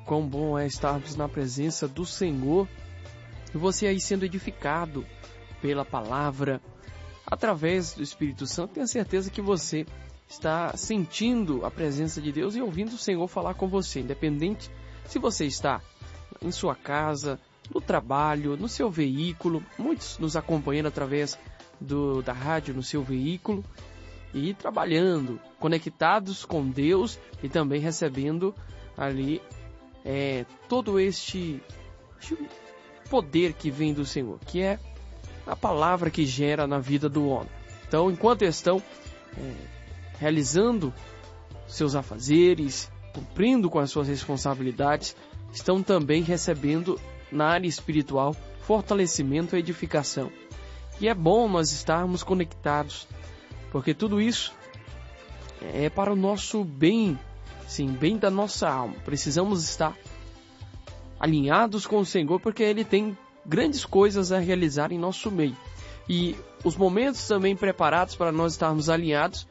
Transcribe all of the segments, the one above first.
quão bom é estarmos na presença do Senhor e você aí sendo edificado pela palavra, através do Espírito Santo. Tenho certeza que você está sentindo a presença de Deus e ouvindo o Senhor falar com você, independente se você está em sua casa, no trabalho, no seu veículo. Muitos nos acompanhando através da rádio no seu veículo e trabalhando, conectados com Deus e também recebendo ali todo este poder que vem do Senhor, que é a palavra que gera na vida do homem. Então, enquanto estão realizando seus afazeres, cumprindo com as suas responsabilidades, estão também recebendo na área espiritual fortalecimento e edificação. E é bom nós estarmos conectados, porque tudo isso é para o nosso bem, sim, bem da nossa alma. Precisamos estar alinhados com o Senhor, porque Ele tem grandes coisas a realizar em nosso meio. E os momentos também preparados para nós estarmos alinhados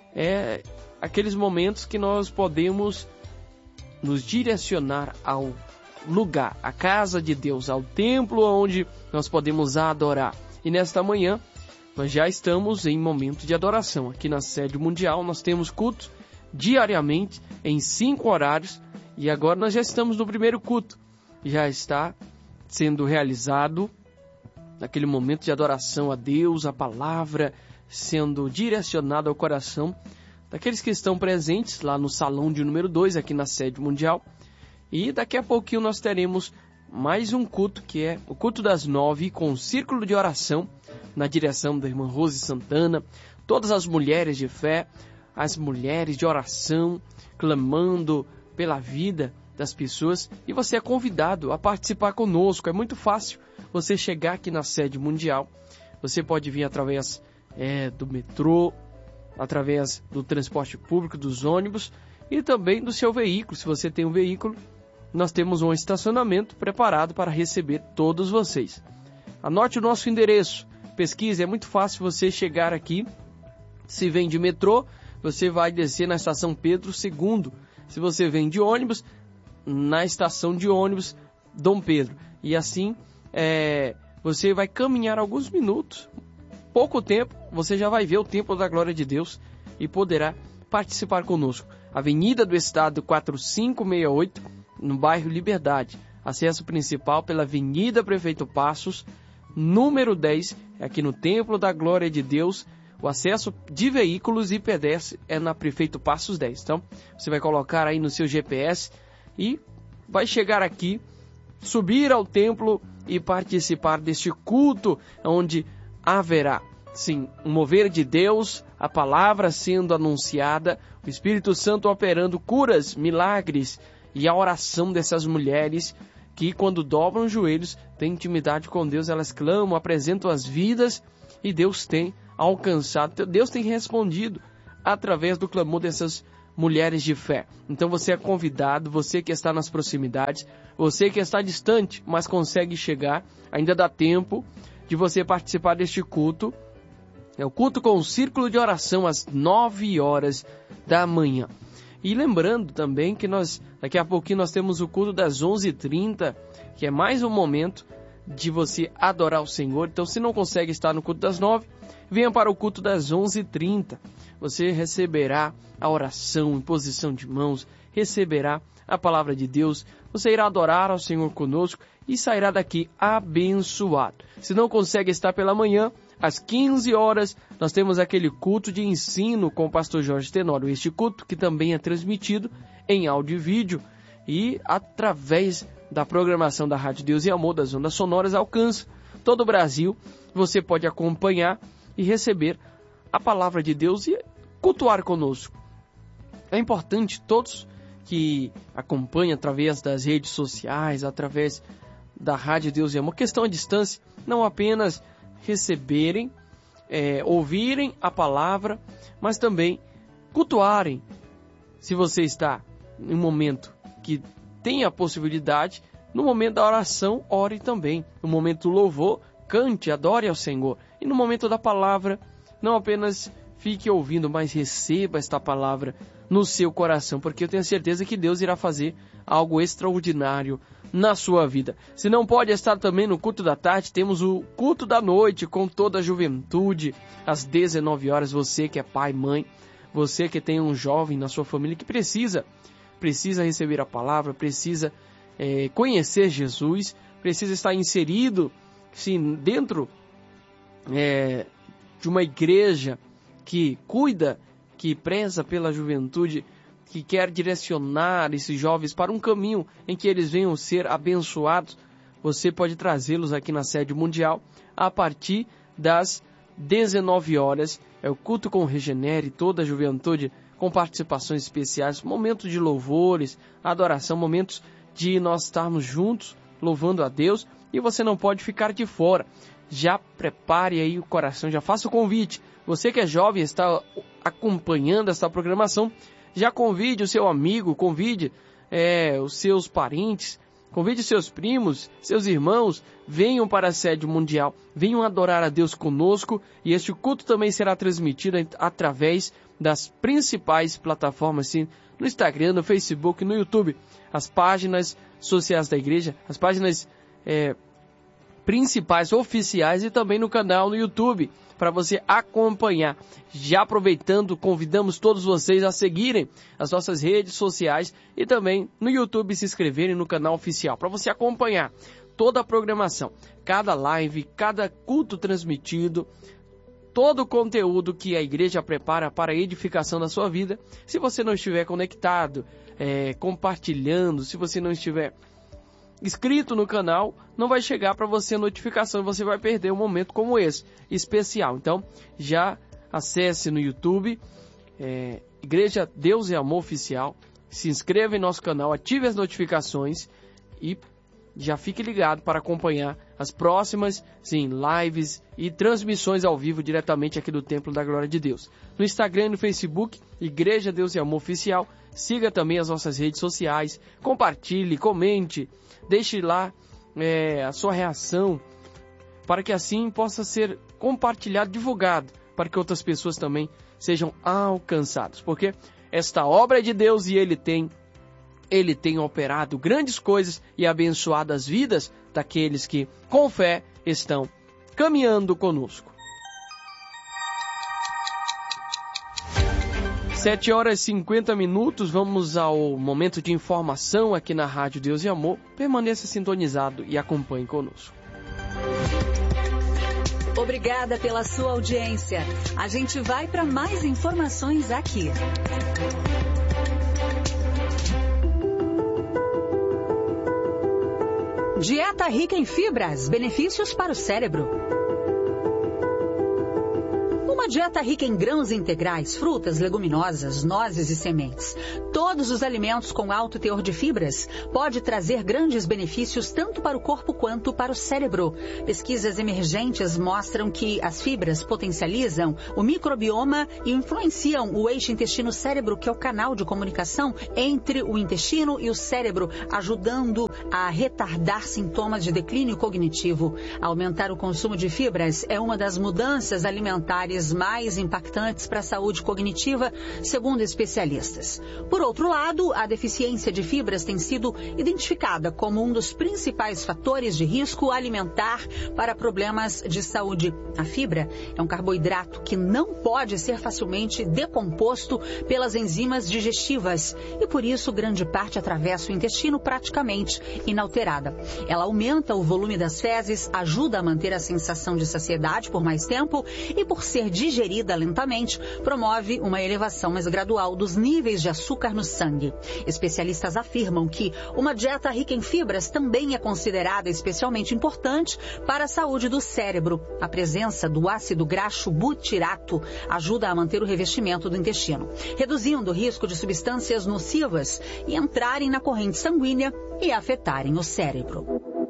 é aqueles momentos que nós podemos nos direcionar ao lugar, à casa de Deus, ao templo onde nós podemos adorar. E nesta manhã nós já estamos em momento de adoração. Aqui na sede mundial nós temos cultos diariamente em 5 horários e agora nós já estamos no primeiro culto. Já está sendo realizado naquele momento de adoração a Deus, a palavra sendo direcionada ao coração daqueles que estão presentes lá no salão de número 2, aqui na sede mundial. E daqui a pouquinho nós teremos mais um culto, que é o culto das 9, com um círculo de oração, na direção da irmã Rose Santana, todas as mulheres de fé, as mulheres de oração, clamando pela vida das pessoas, e você é convidado a participar conosco. É muito fácil você chegar aqui na sede mundial. Você pode vir através do metrô, através do transporte público, dos ônibus e também do seu veículo. Se você tem um veículo, nós temos um estacionamento preparado para receber todos vocês. Anote o nosso endereço, pesquise, é muito fácil você chegar aqui. Se vem de metrô, você vai descer na estação Pedro II. Se você vem de ônibus, na estação de ônibus Dom Pedro. E assim, você vai caminhar alguns minutos, pouco tempo, você já vai ver o Templo da Glória de Deus e poderá participar conosco. Avenida do Estado 4568, no bairro Liberdade. Acesso principal pela Avenida Prefeito Passos, número 10, aqui no Templo da Glória de Deus. O acesso de veículos e pedestres é na Prefeito Passos 10. Então, você vai colocar aí no seu GPS e vai chegar aqui, subir ao templo e participar deste culto, onde haverá, sim, um mover de Deus, a palavra sendo anunciada, o Espírito Santo operando curas, milagres e a oração dessas mulheres que, quando dobram os joelhos, têm intimidade com Deus, elas clamam, apresentam as vidas e Deus tem alcançado, Deus tem respondido através do clamor dessas mulheres de fé. Então você é convidado, você que está nas proximidades, você que está distante, mas consegue chegar, ainda dá tempo de você participar deste culto. É o culto com o círculo de oração às 9 horas da manhã. E lembrando também que daqui a pouquinho nós temos o culto das 11h30, que é mais um momento de você adorar o Senhor. Então, se não consegue estar no culto das 9, venha para o culto das 11h30. Você receberá a oração, imposição de mãos, receberá a palavra de Deus. Você irá adorar ao Senhor conosco e sairá daqui abençoado. Se não consegue estar pela manhã, às 15 horas, nós temos aquele culto de ensino com o pastor Jorge Tenório. Este culto que também é transmitido em áudio e vídeo e através da programação da Rádio Deus e Amor, das ondas sonoras, alcança todo o Brasil. Você pode acompanhar e receber a palavra de Deus e cultuar conosco. É importante todos que acompanham através das redes sociais, através da Rádio Deus e Amor, questão à distância, não apenas receberem, ouvirem a palavra, mas também cultuarem. Se você está em um momento que tem a possibilidade, no momento da oração, ore também. No momento do louvor, cante, adore ao Senhor. E no momento da palavra, não apenas fique ouvindo, mas receba esta palavra no seu coração, porque eu tenho certeza que Deus irá fazer algo extraordinário na sua vida. Se não pode estar também no culto da tarde, temos o culto da noite com toda a juventude, às 19 horas. Você que é pai, mãe, você que tem um jovem na sua família que precisa receber a palavra, precisa conhecer Jesus, precisa estar inserido, sim, dentro de uma igreja que cuida, que preza pela juventude, que quer direcionar esses jovens para um caminho em que eles venham ser abençoados. Você pode trazê-los aqui na sede mundial a partir das 19 horas. É o culto com Regenere, toda a juventude com participações especiais, momentos de louvores, adoração, momentos de nós estarmos juntos louvando a Deus, e você não pode ficar de fora. Já prepare aí o coração, já faça o convite. Você que é jovem, está acompanhando essa programação, já convide o seu amigo, convide os seus parentes, convide seus primos, seus irmãos, venham para a sede mundial, venham adorar a Deus conosco, e este culto também será transmitido através das principais plataformas, sim, no Instagram, no Facebook, no YouTube, as páginas sociais da igreja, as páginas principais, oficiais, e também no canal no YouTube, para você acompanhar. Já aproveitando, convidamos todos vocês a seguirem as nossas redes sociais e também no YouTube se inscreverem no canal oficial, para você acompanhar toda a programação, cada live, cada culto transmitido, todo o conteúdo que a igreja prepara para a edificação da sua vida. Se você não estiver conectado, compartilhando, se você não estiver inscrito no canal, não vai chegar para você a notificação, você vai perder um momento como esse, especial. Então, já acesse no YouTube, Igreja Deus e Amor Oficial, se inscreva em nosso canal, ative as notificações e já fique ligado para acompanhar as próximas, sim, lives e transmissões ao vivo diretamente aqui do Templo da Glória de Deus. No Instagram e no Facebook, Igreja Deus e Amor Oficial. Siga também as nossas redes sociais, compartilhe, comente, deixe lá a sua reação, para que assim possa ser compartilhado, divulgado, para que outras pessoas também sejam alcançadas. Porque esta obra é de Deus e Ele tem operado grandes coisas e abençoado as vidas daqueles que, com fé, estão caminhando conosco. 7 horas e 50 minutos, vamos ao momento de informação aqui na Rádio Deus e Amor. Permaneça sintonizado e acompanhe conosco. Obrigada pela sua audiência. A gente vai para mais informações aqui. Dieta rica em fibras, benefícios para o cérebro. Uma dieta rica em grãos integrais, frutas, leguminosas, nozes e sementes. Todos os alimentos com alto teor de fibras pode trazer grandes benefícios tanto para o corpo quanto para o cérebro. Pesquisas emergentes mostram que as fibras potencializam o microbioma e influenciam o eixo intestino-cérebro, que é o canal de comunicação entre o intestino e o cérebro, ajudando a retardar sintomas de declínio cognitivo. Aumentar o consumo de fibras é uma das mudanças alimentares mais impactantes para a saúde cognitiva, segundo especialistas. Por outro lado, a deficiência de fibras tem sido identificada como um dos principais fatores de risco alimentar para problemas de saúde. A fibra é um carboidrato que não pode ser facilmente decomposto pelas enzimas digestivas e, por isso, grande parte atravessa o intestino praticamente inalterada. Ela aumenta o volume das fezes, ajuda a manter a sensação de saciedade por mais tempo e, por ser digerida lentamente, promove uma elevação mais gradual dos níveis de açúcar no sangue. Especialistas afirmam que uma dieta rica em fibras também é considerada especialmente importante para a saúde do cérebro. A presença do ácido graxo butirato ajuda a manter o revestimento do intestino, reduzindo o risco de substâncias nocivas e entrarem na corrente sanguínea e afetarem o cérebro.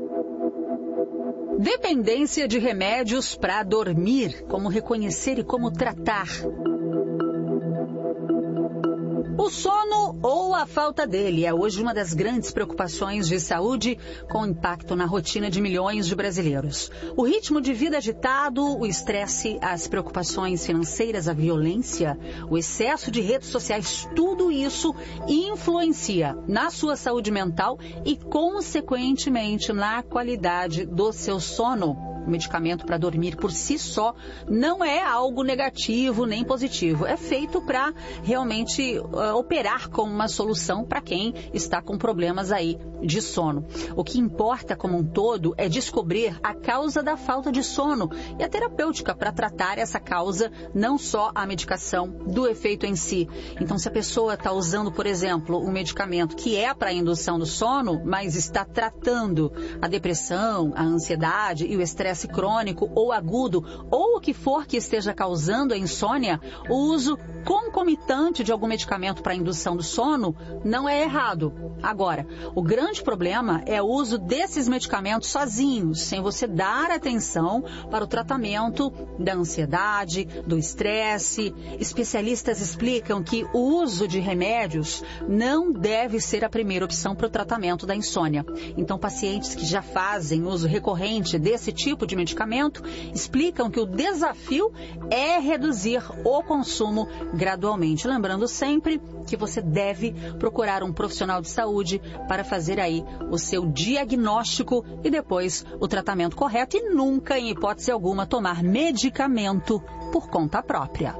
Dependência de remédios para dormir, como reconhecer e como tratar. O sono ou a falta dele é hoje uma das grandes preocupações de saúde, com impacto na rotina de milhões de brasileiros. O ritmo de vida agitado, o estresse, as preocupações financeiras, a violência, o excesso de redes sociais, tudo isso influencia na sua saúde mental e, consequentemente, na qualidade do seu sono. O medicamento para dormir por si só não é algo negativo nem positivo. É feito para realmente operar como uma solução para quem está com problemas aí de sono. O que importa como um todo é descobrir a causa da falta de sono e a terapêutica para tratar essa causa, não só a medicação do efeito em si. Então, se a pessoa está usando, por exemplo, um medicamento que é para a indução do sono, mas está tratando a depressão, a ansiedade e o estresse crônico ou agudo, ou o que for que esteja causando a insônia, o uso concomitante de algum medicamento para indução do sono não é errado. Agora, o grande problema é o uso desses medicamentos sozinhos, sem você dar atenção para o tratamento da ansiedade, do estresse. Especialistas explicam que o uso de remédios não deve ser a primeira opção para o tratamento da insônia. Então, pacientes que já fazem uso recorrente desse tipo de medicamento explicam que o desafio é reduzir o consumo gradualmente. Lembrando sempre que você deve procurar um profissional de saúde para fazer aí o seu diagnóstico e depois o tratamento correto e nunca, em hipótese alguma, tomar medicamento por conta própria.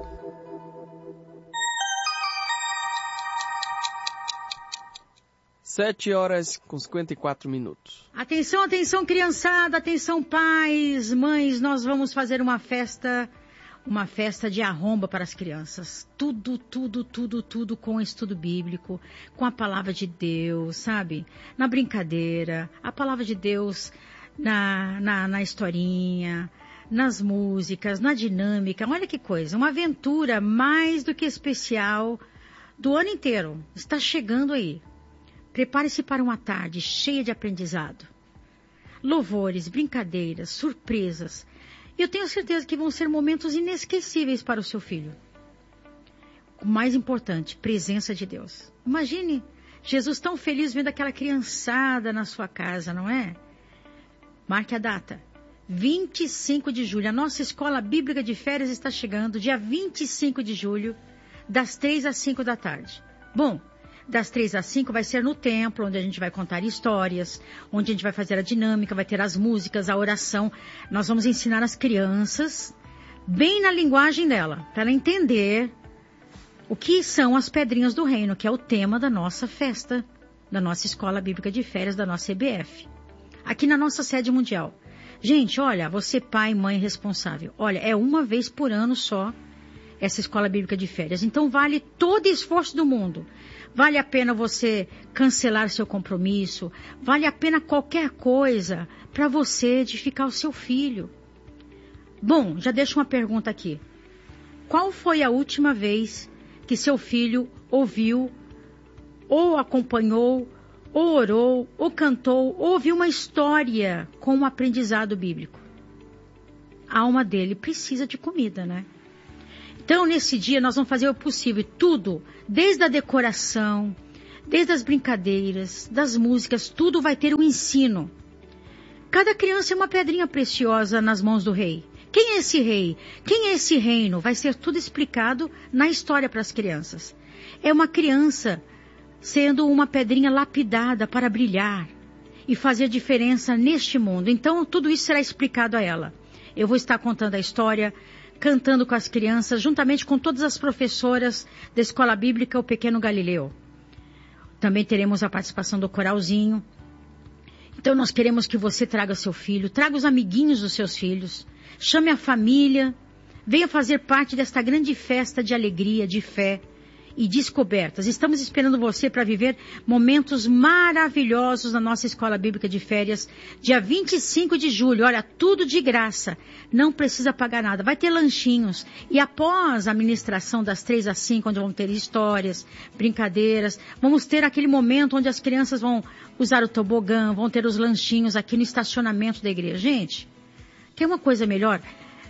Sete horas com 54 minutos. Atenção, atenção, criançada, atenção, pais, mães, nós vamos fazer uma festa de arromba para as crianças. Tudo com estudo bíblico, com a palavra de Deus, sabe? Na brincadeira, a palavra de Deus na historinha, nas músicas, na dinâmica. Olha que coisa, uma aventura mais do que especial do ano inteiro. Está chegando aí. Prepare-se para uma tarde cheia de aprendizado. Louvores, brincadeiras, surpresas. Eu tenho certeza que vão ser momentos inesquecíveis para o seu filho. O mais importante, presença de Deus. Imagine Jesus tão feliz vendo aquela criançada na sua casa, não é? Marque a data. 25 de julho. A nossa escola bíblica de férias está chegando, dia 25 de julho, das 3 às 5 da tarde. Bom, das 3 às 5 vai ser no templo, onde a gente vai contar histórias, onde a gente vai fazer a dinâmica, vai ter as músicas, a oração. Nós vamos ensinar as crianças, bem na linguagem dela, para ela entender o que são as pedrinhas do reino, que é o tema da nossa festa, da nossa escola bíblica de férias, da nossa EBF. Aqui na nossa sede mundial. Gente, olha, você pai, mãe responsável, olha, é uma vez por ano só essa escola bíblica de férias. Então vale todo esforço do mundo. Vale a pena você cancelar seu compromisso, vale a pena qualquer coisa para você edificar o seu filho. Bom, já deixo uma pergunta aqui. Qual foi a última vez que seu filho ouviu, ou acompanhou, ou orou, ou cantou, ou ouviu uma história com um aprendizado bíblico? A alma dele precisa de comida, né? Então, nesse dia, nós vamos fazer o possível, tudo, desde a decoração, desde as brincadeiras, das músicas, tudo vai ter um ensino. Cada criança é uma pedrinha preciosa nas mãos do rei. Quem é esse rei? Quem é esse reino? Vai ser tudo explicado na história para as crianças. É uma criança sendo uma pedrinha lapidada para brilhar e fazer diferença neste mundo. Então, tudo isso será explicado a ela. Eu vou estar contando a história, cantando com as crianças, juntamente com todas as professoras da Escola Bíblica O Pequeno Galileu. Também teremos a participação do coralzinho. Então nós queremos que você traga seu filho, traga os amiguinhos dos seus filhos, chame a família, venha fazer parte desta grande festa de alegria, de fé e descobertas. Estamos esperando você para viver momentos maravilhosos na nossa Escola Bíblica de Férias, dia 25 de julho. Olha, tudo de graça, não precisa pagar nada. Vai ter lanchinhos e após a ministração das 3 às 5, onde vão ter histórias, brincadeiras, vamos ter aquele momento onde as crianças vão usar o tobogã, vão ter os lanchinhos aqui no estacionamento da igreja. Gente, quer uma coisa melhor?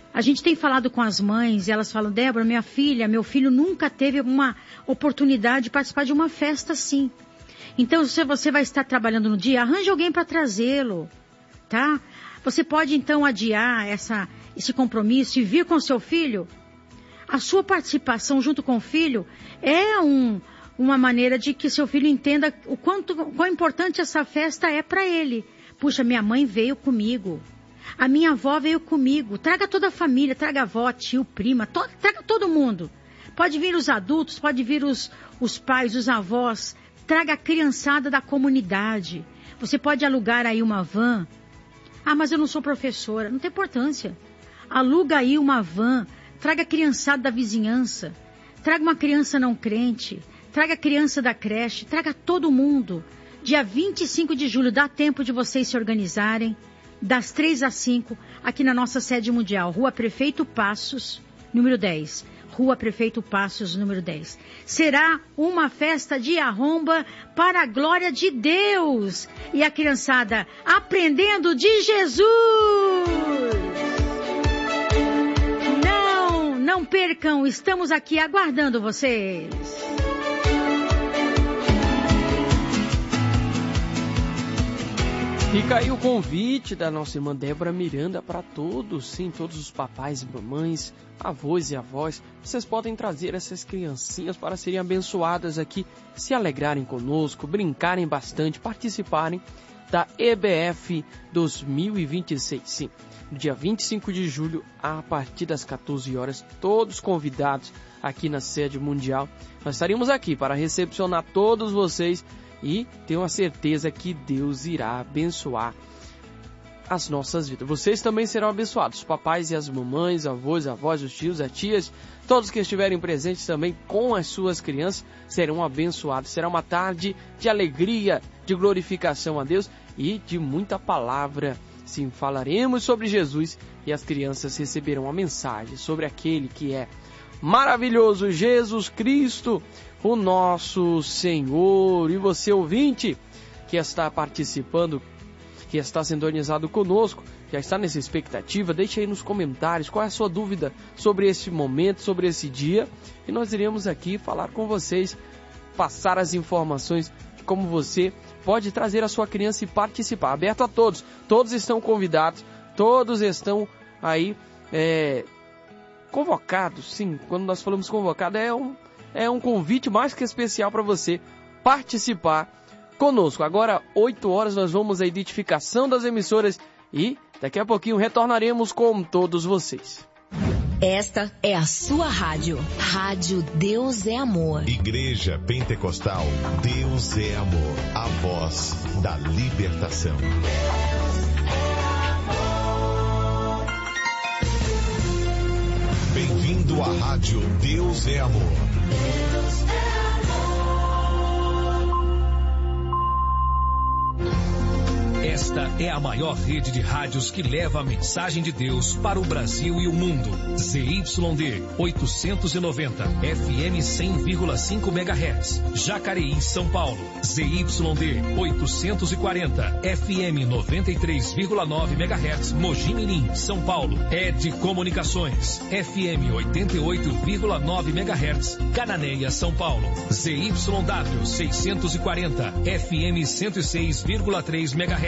A gente tem falado com as mães e elas falam, Débora, minha filha, meu filho nunca teve uma oportunidade de participar de uma festa assim. Então, se você vai estar trabalhando no dia, arranje alguém para trazê-lo, tá? Você pode, então, adiar esse compromisso e vir com seu filho. A sua participação junto com o filho é uma maneira de que seu filho entenda quão importante essa festa é para ele. Puxa, minha mãe veio comigo. A minha avó veio comigo. Traga toda a família, traga a avó, tio, prima, traga todo mundo. Pode vir os adultos, pode vir os pais, os avós. Traga a criançada da comunidade. Você pode alugar aí uma van. Ah, mas eu não sou professora. Não tem importância. Aluga aí uma van. Traga a criançada da vizinhança. Traga uma criança não crente. Traga a criança da creche. Traga todo mundo. Dia 25 de julho, dá tempo de vocês se organizarem. Das 3 às 5, aqui na nossa sede mundial. Rua Prefeito Passos, número 10. Rua Prefeito Passos, número 10. Será uma festa de arromba para a glória de Deus. E a criançada aprendendo de Jesus. Não percam, estamos aqui aguardando vocês. Fica aí o convite da nossa irmã Débora Miranda para todos, sim, todos os papais e mamães, avós e avós. Vocês podem trazer essas criancinhas para serem abençoadas aqui, se alegrarem conosco, brincarem bastante, participarem da EBF 2026. Sim, no dia 25 de julho, a partir das 14 horas, todos convidados aqui na sede mundial. Nós estaremos aqui para recepcionar todos vocês e tenho a certeza que Deus irá abençoar as nossas vidas. Vocês também serão abençoados, os papais e as mamães, avós, avós, os tios, as tias, todos que estiverem presentes também com as suas crianças serão abençoados. Será uma tarde de alegria, de glorificação a Deus e de muita palavra. Sim, falaremos sobre Jesus e as crianças receberão a mensagem sobre aquele que é maravilhoso, Jesus Cristo, o nosso Senhor. E você, ouvinte, que está participando, que está sintonizado conosco, já está nessa expectativa, deixe aí nos comentários qual é a sua dúvida sobre esse momento, sobre esse dia, e nós iremos aqui falar com vocês, passar as informações de como você pode trazer a sua criança e participar. Aberto a todos, todos estão convidados, todos estão aí convocados. Sim, quando nós falamos convocado, é um convite mais que especial para você participar conosco. Agora, 8 horas, nós vamos à identificação das emissoras e daqui a pouquinho retornaremos com todos vocês. Esta é a sua rádio. Rádio Deus é Amor. Igreja Pentecostal Deus é Amor. A voz da libertação. Bem-vindo à Rádio Deus é Amor. Deus é amor. Esta é a maior rede de rádios que leva a mensagem de Deus para o Brasil e o mundo. ZYD 890, FM 100,5 MHz, Jacareí, São Paulo. ZYD 840, FM 93,9 MHz, Mogi Mirim, São Paulo. ED Comunicações, FM 88,9 MHz, Cananéia, São Paulo. ZYW 640, FM 106,3 MHz.